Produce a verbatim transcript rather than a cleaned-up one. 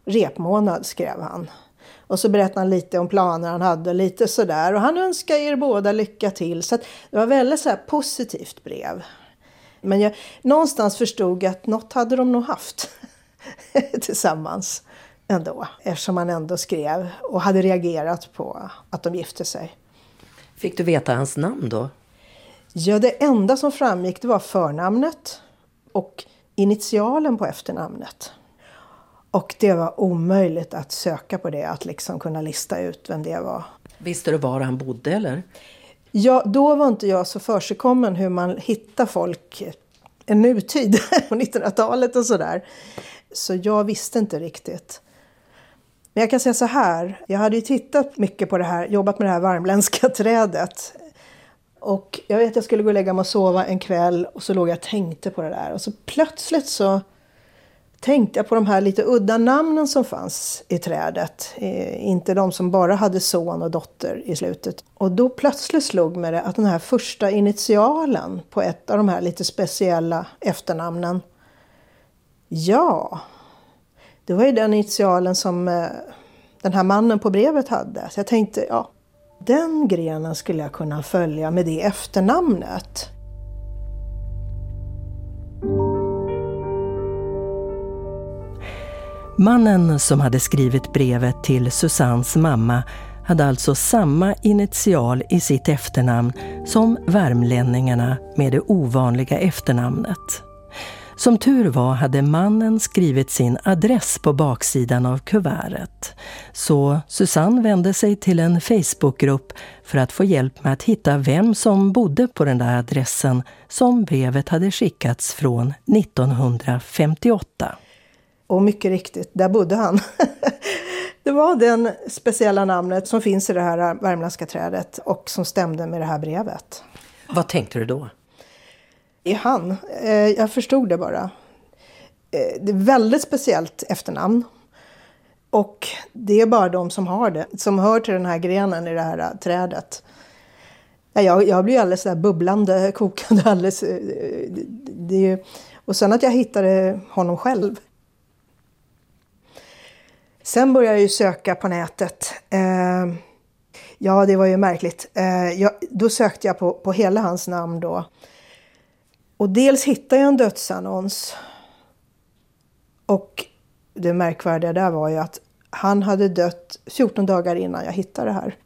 repmånad, skrev han. Och så berättade han lite om planer han hade, lite sådär. Och han önskar er båda lycka till. Så att det var väldigt så här positivt brev. Men jag någonstans förstod att något hade de nog haft tillsammans ändå. Eftersom han ändå skrev och hade reagerat på att de gifte sig. Fick du veta hans namn då? Ja, det enda som framgick det var förnamnet och initialen på efternamnet. Och det var omöjligt att söka på det, att liksom kunna lista ut vem det var. Visste du var han bodde eller? Ja, då var inte jag så försigkommen hur man hittar folk en nutid på nittonhundratalet och sådär. Så jag visste inte riktigt. Men jag kan säga så här, jag hade ju tittat mycket på det här, jobbat med det här värmländska trädet. Och jag vet att jag skulle gå och lägga mig och sova en kväll och så låg jag och tänkte på det där. Och så plötsligt så tänkte jag på de här lite udda namnen som fanns i trädet. Inte de som bara hade son och dotter i slutet. Och då plötsligt slog mig det att den här första initialen på ett av de här lite speciella efternamnen. Ja, det var ju den initialen som den här mannen på brevet hade. Så jag tänkte, ja, den grenen skulle jag kunna följa med det efternamnet. Mannen som hade skrivit brevet till Susannes mamma hade alltså samma initial i sitt efternamn som värmlänningarna med det ovanliga efternamnet. Som tur var hade mannen skrivit sin adress på baksidan av kuvertet. Så Susanne vände sig till en Facebookgrupp för att få hjälp med att hitta vem som bodde på den där adressen som brevet hade skickats från nittonhundrafemtioåtta. Och mycket riktigt, där bodde han. Det var den speciella namnet som finns i det här värmländska trädet och som stämde med det här brevet. Vad tänkte du då? I han. Eh, jag förstod det bara. Eh, det är väldigt speciellt efternamn. Och det är bara de som har det. Som hör till den här grenen i det här trädet. Ja, jag, jag blir alldeles där bubblande, kokande alldeles. Eh, det, det, och sen att jag hittade honom själv. Sen började jag ju söka på nätet. Eh, ja, det var ju märkligt. Eh, jag, då sökte jag på, på hela hans namn då. Och dels hittade jag en dödsannons. Och det märkvärdiga där var ju att han hade dött fjorton dagar innan jag hittade det här.